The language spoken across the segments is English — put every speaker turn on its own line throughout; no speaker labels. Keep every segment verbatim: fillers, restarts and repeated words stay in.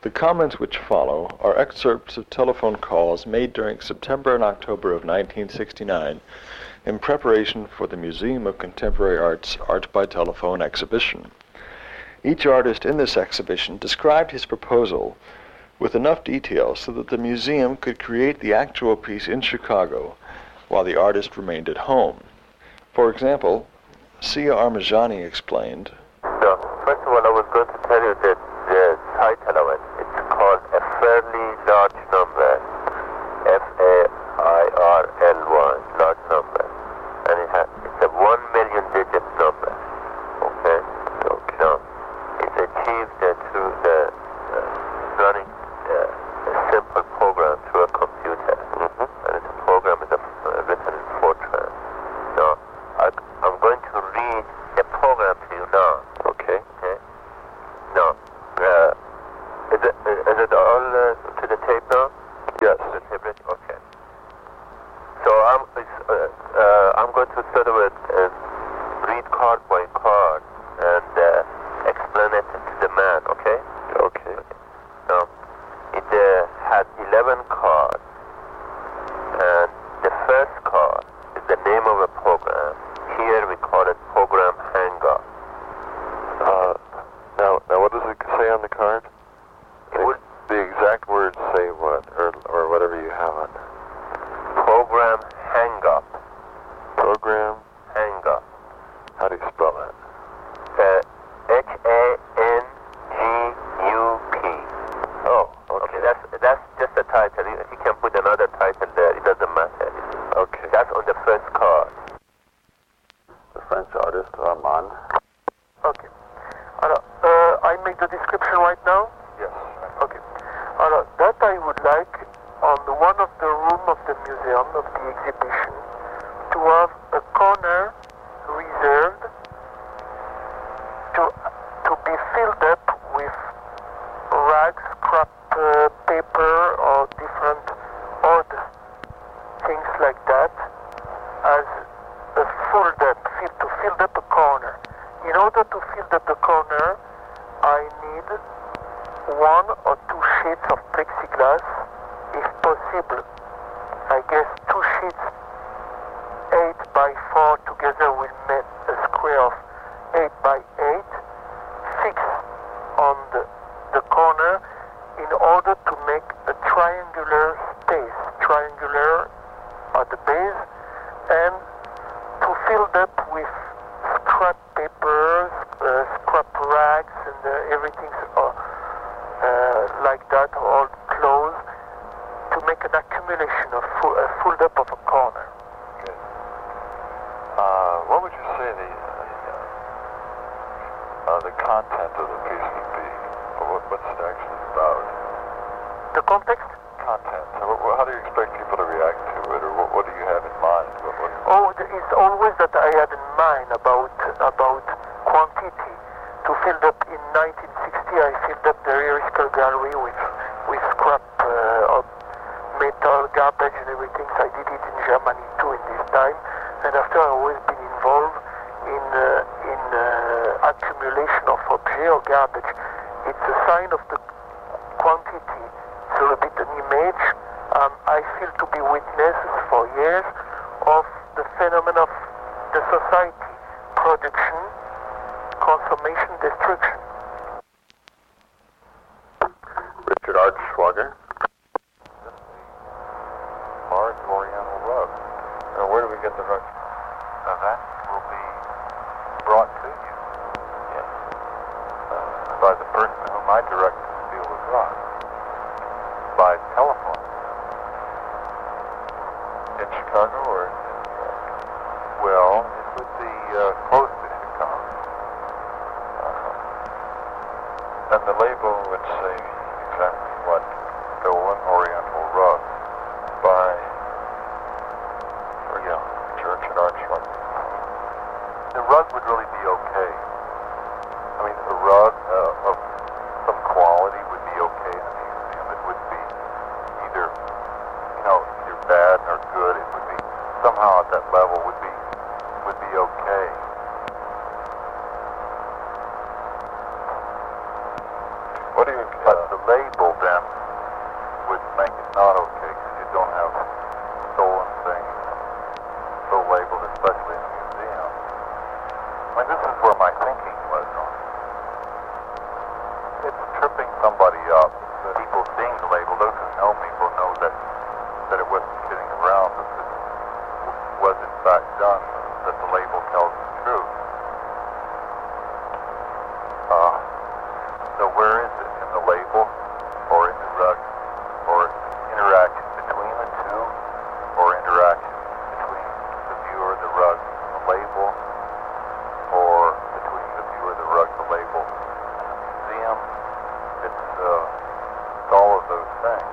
The comments which follow are excerpts of telephone calls made during September and October of nineteen sixty-nine in preparation for the Museum of Contemporary Art's Art by Telephone exhibition. Each artist in this exhibition described his proposal with enough detail so that the museum could create the actual piece in Chicago while the artist remained at home. For example, Sia Armajani explained,
So, first of all, I was going to tell you that the title of it, it's called A Fairly Large Number, F A I R L Y, large number. And it has, it's a one million digit number, okay? Okay. Now, it's achieved uh, through the uh, running uh, a simple program through a computer. Mm-hmm. And it's a program is a, uh, written in Fortran. Now, I, I'm going to read a program to you now. Okay. Okay. Now, uh, is it is it all uh, to the tape now?
Yes.
To the tape ready? Okay. So I'm uh, uh, I'm going to sort of uh, read card by card and uh, explain it to the man. Okay.
Okay.
Okay. Now, it uh, has eleven cards, and the first card is the name of a program. Here we call it Program Hang-Up.
Uh, now, now, what does it say on the card?
It would
The exact words say what, or or whatever you have on there.
Program Hang-Up.
Program.
Hang-Up.
How do you spell that?
Uh, H A N G U P.
Oh,
Okay,
okay.
that's that's just the title. You, you can put another title there. It doesn't matter.
Okay.
That's on the first card.
The French artist Armand.
Okay. Alors, uh, I make the description right now?
Yes.
Okay. Alors, that I would like on the one of the room of the museum, of the exhibition, to have a corner reserved to to be filled up with rags, scrap uh, paper, or different odd things like that, as a filled up, fill, to fill up a corner. In order to fill up the corner, I need one or two sheets of plexiglass, if possible. I guess two sheets, eight by four together will make a square of eight by eight, fixed on the, the corner in order to make a triangular space, triangular at the base, and to fill up with scrap papers, uh, scrap rags, and uh, everything uh, uh, like that, all clothes, to make an accumulation of full, a full up of a corner.
Good. Uh, what would you say the uh, uh, the content of the piece would be? Or what, what's it actually about?
The context?
Content. So what, how do you expect people to react to it, or what, what do you have in mind? What, what,
Oh, it's always that I had in mind about about quantity. To fill up in nineteen sixty, I filled up the Eriscal Gallery with with scrap uh, of metal, garbage, and everything. So I did it in Germany too in this time. And after, I've always been involved in uh, in uh, accumulation of objects or garbage. It's a sign of the quantity. It's a bit an image. Um, I feel to be witness for years of the phenomenon of the society, production, consummation, destruction.
Richard Archschwager. Large Oriental rug. Now, where do we get the rug?
Now that will be brought to you.
Yes. Uh, by the person whom I direct to deal with rugs. By telephone. In Chicago or in New York?
Well, it would be uh, close to Chicago.
Uh-huh. And the label would say exactly what? Stolen Oriental Rug by, oh yeah, Church and Archschwager.
The rug would really be okay.
I mean, a rug uh, of some quality would be okay in a museum. It would be either, you know, either bad or good. It would be somehow at that level would be would be okay.
What do you mean? But the label then would make it not okay because you don't have stolen things so labeled, especially in a museum. I mean, this is where my thinking was on. It's tripping somebody up. The people seeing the label, those who know me will know that that it wasn't kidding around, that this was in fact done, that the label tells the truth. Uh, so where is it? In the label, or in the rug, or interaction between the two, or interaction between the viewer, the rug, and the label, or between the viewer, the rug, the label, and the museum? It's, uh, it's all of those things.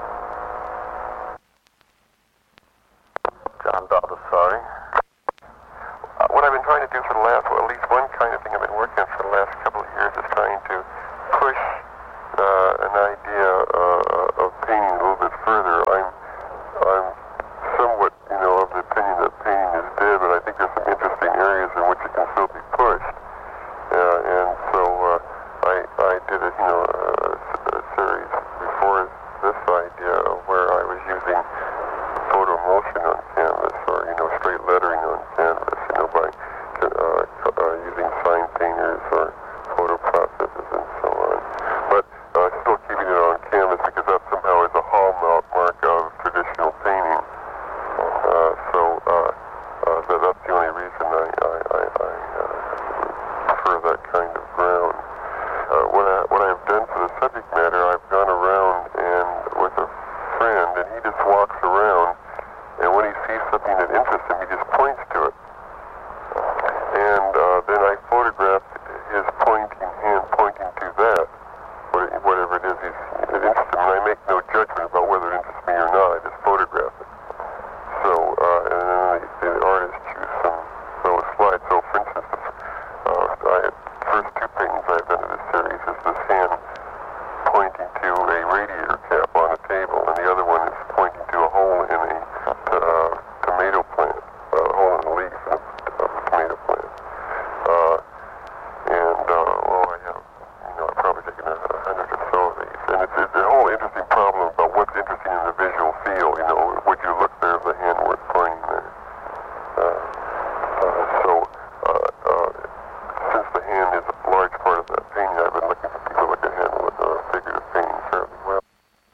John Baldessari. Uh, what I've been trying to do for the last, well, at least one kind of thing I've been working on for the last couple of years is trying to push uh, an idea uh, of painting a little bit further. I'm, I'm somewhat, you know, of the opinion that painting is dead, but I think there's some interesting areas in which it can still be pushed. Uh, and so uh, I, I did a, you know, a, a series before this idea where I was using photo motion on canvas, or, you know, straight lettering on canvas, you know, by uh, uh, using sign painters or photo processes and so on. But uh, still keeping it on canvas because that somehow is a hallmark of traditional painting. Uh, so uh, uh, that, that's the only reason I, I, I, I uh, prefer that kind of ground. Uh, what, I, what I've done for the subject matter, I've gone around and with a friend, and he just walks around, and when he sees something that interests him, he just points to it. And uh, then I photograph his pointing hand pointing to that, whatever it is he's it interests him, and I make no judgment about whether it interests me or not. I just photograph it. So, uh, and then the, the artist choose some little slides. So, for instance, the uh, I had, first two paintings I've done in this series is this hand pointing to a radiator cap on a table, and the other one is pointing to a hole in a uh, tomato plant, a hole in a leaf in a, a tomato plant. Uh, and, uh, well, I have, you know, I've probably taken a, a hundred or so of these. And it's, it's a whole interesting problem about what's interesting in the visual field. You know, would you look there if the hand weren't pointing there? Uh, uh, so, uh, uh, since the hand is a large part of that painting, I've been looking for people that can handle it, uh, figurative painting fairly well.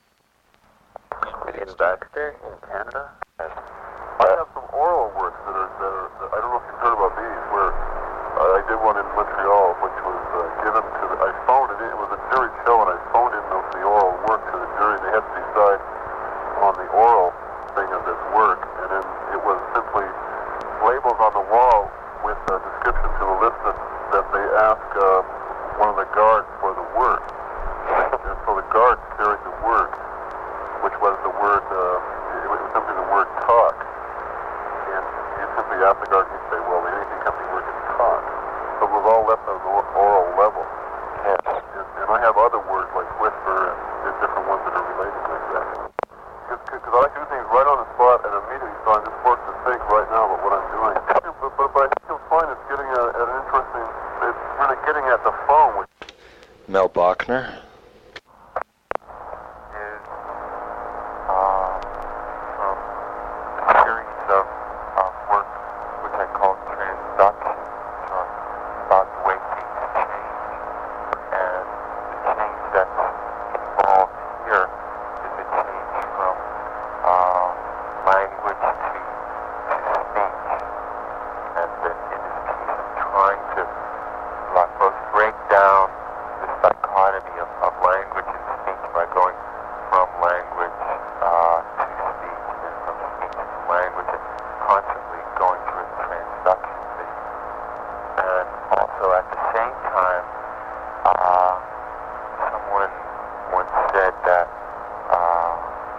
It's back there in Canada.
I have some oral works that are, that are that I don't know if you've heard about these, where uh, I did one in Montreal, which was uh, given to the, I phoned it in, it was a jury show, and I phoned in the, the oral work to the jury. They had to decide on the oral thing of this work, and then it was simply labels on the wall with a description to the list that, that they asked uh, one of the guards for the word. And so the guard carried the word, which was the word, uh, it was simply the word talk. And you simply ask the guard, and he'd say, well, anything comes the word is talk. So it was all left on the oral level.
Yes.
And, and I have other words like whisper and there's different ones that are related like that. Because I like to do things right on the spot and immediately, so I'm just forced to think right now about what I'm doing. But, but, but I think you'll find it's getting a, at an interesting, it's really getting at the phone. Which
Mel Bachner.
Is uh, from a series of, of work which I call transduction, which are about the way things change. And the change that's involved here is a change from uh, language to, to speech. And that in this piece I'm trying to like, both break down the dichotomy of, of language and speech by going from language uh, to speech, and then from speech to language, and constantly going through a transduction phase. And also at the same time, uh, someone once said that uh,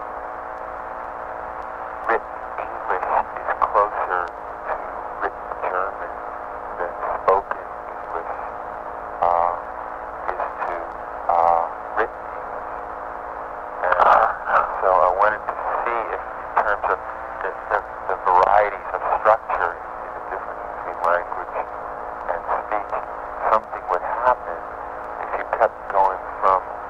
written English is closer to written German than spoken English uh, is to uh, written English. And so I wanted to see if, in terms of the, the, the varieties of structure in the difference between language and speech, something would happen if you kept going from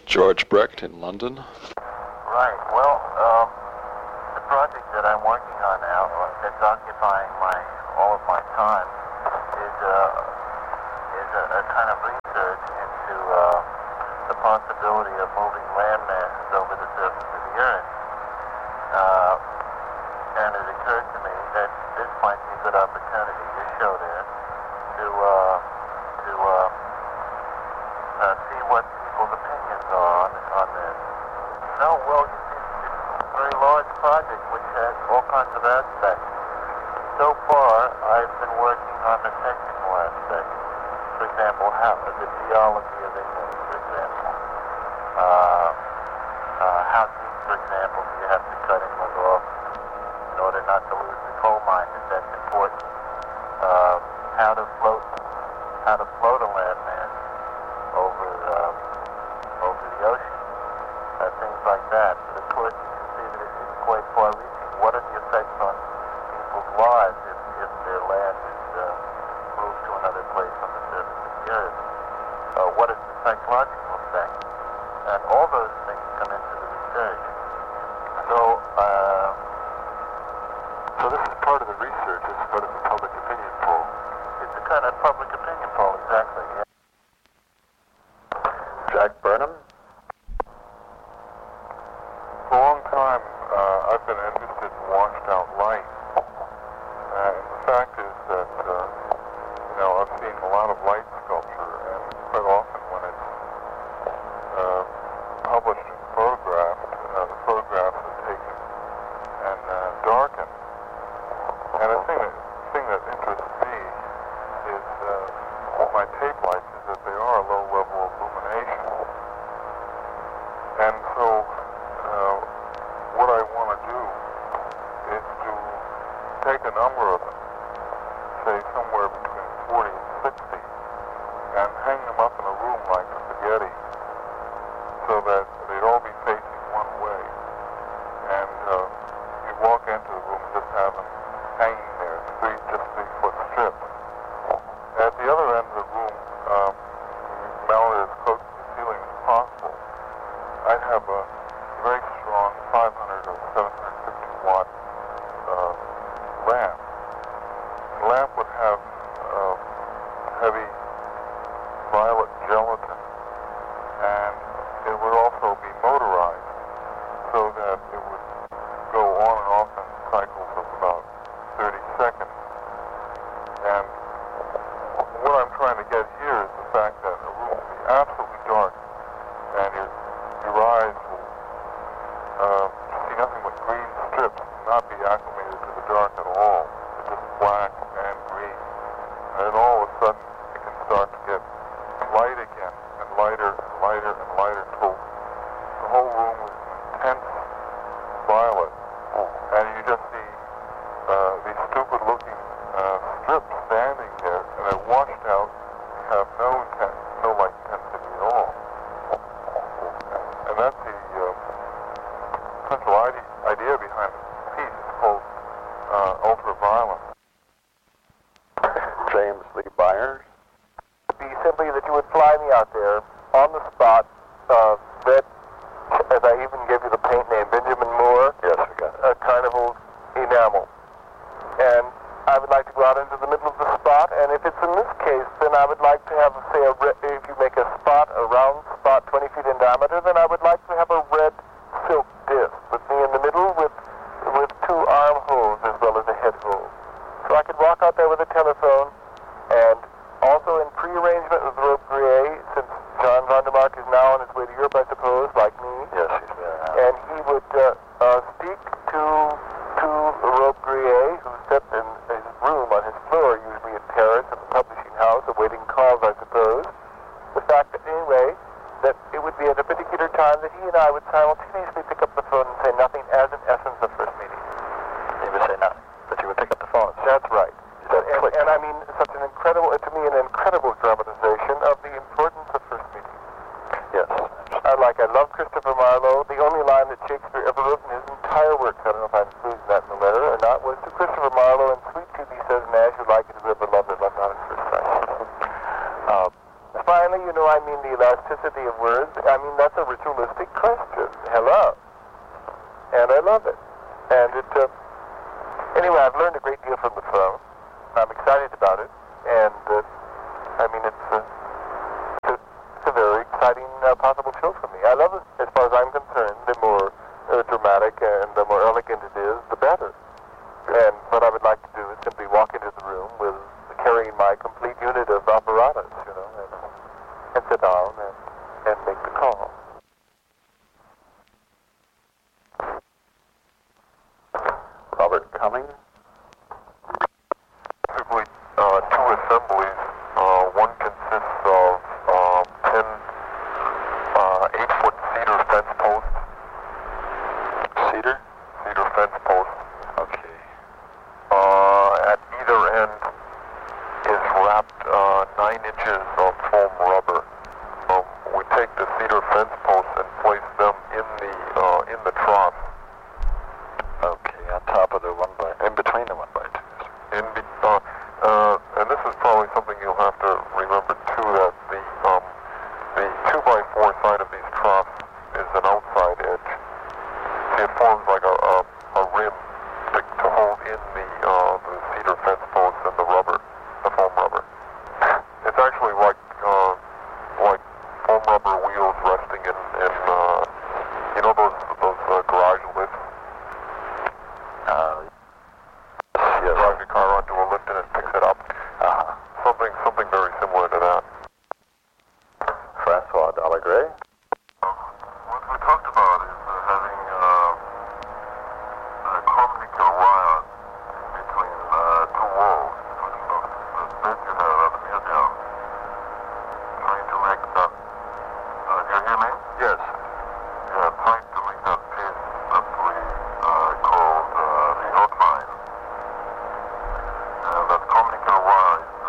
George Brecht in London.
Right. Well, um, the project that I'm working on now, that's occupying my all of my time, is uh, is a, a kind of research into uh, the possibility of moving land masses over the surface of the Earth. Uh, and it occurred to me that this might be a good opportunity, your show there, to uh, to uh, uh, see what people's opinions are on, on this. No, well, you see, it's a very large project which has all kinds of aspects. So far, I've been working on the technical aspects. For example, how the geology of England, for example. Uh, uh, how deep, for example, do you have to cut England off in order not to lose the coal mine? That's important. Uh, how to float, how to float a landmass over uh, over the ocean, uh, things like that. But of course, you can see that it, it's quite far-reaching. What are the effects on people's lives if, if their land is uh, moved to another place on the surface of the Earth? Uh, what is the psychological effect? And all those things come into the research. So, uh,
So this is part of the research, it's part of the public opinion poll.
it's a kind of public opinion poll, exactly. Yeah.
Jack Burnham.
For a long time, uh, I've been interested in washed out light. Uh, and the fact is that, uh, you know, I've seen a lot of light sculpture, and quite often when it's uh, published and photographed, uh, the photographs are taken and uh, darkened. And the thing that, thing that interests me is uh, with my tape lights is that they are a low level of illumination. And so uh, what I want to do is to take a number of them, say somewhere between forty and sixty, and hang them up in a room like spaghetti so that they'd all be facing one way. And uh, you walk into the room and just have them hanging there, three, just three foot strips. At the other end of the room, um, mount it as close to the ceiling as possible. I'd have a very strong five hundred or seven hundred fifty watt uh, lamp. The lamp would have uh, heavy violet gelatin, and it would also be motorized so that it would go on and off in cycles of about thirty seconds. And what I'm trying to get here is the fact that a room will be absolutely dark, and your, your eyes will uh, see nothing but green strips, not be acclimated to the dark at all. It's just black and green. And then all of a sudden, it can start to get light again, and lighter and lighter and lighter until the whole room is intense violet. And you just see uh, these stupid-looking uh, strips standing there, and they're washed out, have no inten no light intensity at all. And that's the uh, central idea, idea behind the piece. It's called uh, ultraviolet.
James Lee Byers.
Be simply that you would fly me out there on the spot, uh, red, as I even gave you the paint name, Benjamin Moore,
Yes, we got it.
a carnival enamel. And I would like to go out into the middle of the spot, and if it's in this case, then I would like to have, say, a red, if you make a spot, a round spot twenty feet in diameter, then I would like to have a red silk disc with me in the middle with, with two arm holes as well as a head hole. So I could walk out there with a telephone, and also in pre-arrangement with Rope Gray, since John Vandermark is now on his way to Europe, I suppose, like me.
Yes, he's there now.
And he would uh, uh, speak to to Rope Gray, who sat in his room on his floor, usually in Paris, at the publishing house, awaiting calls, I suppose. The fact that, anyway, that it would be at a particular time that he and I would simultaneously pick up the phone and say nothing as in essence of first meeting.
He would say nothing, but you would pick up the phone.
That's right.
That
And,
clicked.
and I mean, such an incredible, to me, an incredible dramatization of the importance of first meeting.
Yes.
I like, I love Christopher Marlowe. The only line that Shakespeare ever wrote in his entire works, I don't know if I'm including that in the letter or not, was to Christopher Marlowe, and sweet to be says, and as you like it, whoever loved it, left not at first sight. uh, finally, you know, I mean,
mean the elasticity of words? I mean, that's a ritualistic question. Hello. And I love it. And it, uh, anyway, I've learned a great deal from the phone. I'm excited about it. And, uh, I mean, it's, uh, it's, a, it's a very exciting uh, possible show for me. I love it. As far as I'm concerned, the more uh, dramatic and the more elegant it is, the better. And what I would like to do is simply walk into the room with carrying my complete unit of apparatus, you know, and, and sit down and, and make the call.
Robert Cummings. Basically, uh, two assemblies. Uh, one consists of um, ten uh, eight-foot cedar fence posts.
Cedar?
Cedar fence posts.
Okay.
Uh, at either end is wrapped uh, nine inches of foam rubber. Um, we take the cedar fence posts and place them in the uh, in the trough.
Okay, on top of the one by, in between the one by twos.
In be, uh, uh, and this is probably something you'll have to remember too, that the um, the two by four side of these troughs is an outside edge. See, it forms like a a, a rim to, to hold in the uh, the cedar fence posts and the rubber, the foam rubber. It's actually like uh, like foam rubber wheels resting in in uh, you know those those uh, garage lifts.
Uh, yes.
Drive your car onto a lift and it picks it up.
Uh-huh.
Something, something very similar to that.
Francois Dallegray.
What we talked about is uh, having uh, a communical wire in between uh, two walls, between the, the space you have at the museum. Trying to make that. Uh, do you hear me?
Yes.
Yeah, trying to make that piece that we uh, called uh, the outline. And that communical wire is